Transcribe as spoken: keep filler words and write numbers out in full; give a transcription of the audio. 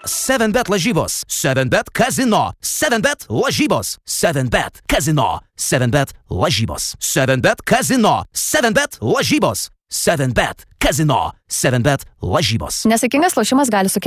seven bet lažybos. seven bet kazino. seven bet lažybos. seven bet kazino. seven bet lažybos. seven bet kazino. seven bet lažybos. seven bet kazino. seven bet lažybos. Nesaikingas lošimas gali sukelti